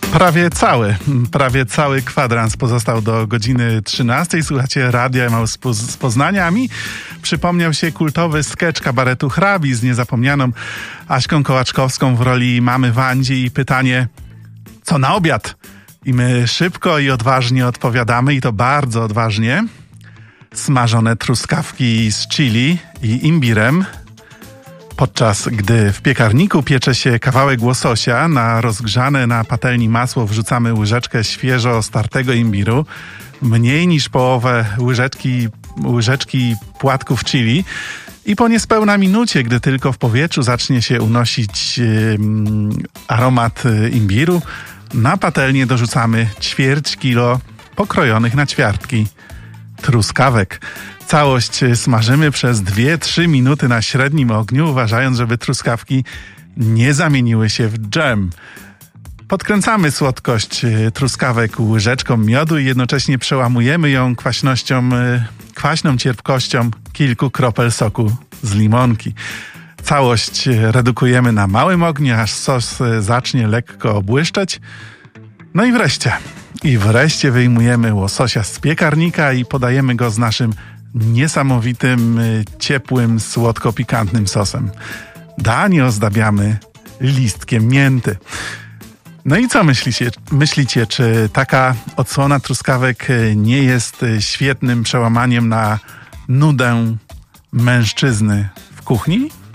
Prawie cały kwadrans pozostał do godziny 13. Słuchacie Radia Emaus z Poznania, a mi przypomniał się kultowy skecz kabaretu Hrabi z niezapomnianą Aśką Kołaczkowską w roli mamy Wandzi i pytanie, co na obiad? I my szybko i odważnie odpowiadamy, i to bardzo odważnie. Smażone truskawki z chili i imbirem. Podczas gdy w piekarniku piecze się kawałek łososia, na rozgrzane na patelni masło wrzucamy łyżeczkę świeżo startego imbiru, mniej niż połowę łyżeczki płatków chili i po niespełna minucie, gdy tylko w powietrzu zacznie się unosić aromat imbiru, na patelnię dorzucamy ćwierć kilo pokrojonych na ćwiartki truskawek. Całość smażymy przez 2-3 minuty na średnim ogniu, uważając, żeby truskawki nie zamieniły się w dżem. Podkręcamy słodkość truskawek łyżeczką miodu i jednocześnie przełamujemy ją kwaśną cierpkością kilku kropel soku z limonki. Całość redukujemy na małym ogniu, aż sos zacznie lekko błyszczeć. No i wreszcie wyjmujemy łososia z piekarnika i podajemy go z naszym niesamowitym, ciepłym, słodko-pikantnym sosem. Danie ozdabiamy listkiem mięty. No i co myślicie, czy taka odsłona truskawek nie jest świetnym przełamaniem na nudę mężczyzny w kuchni?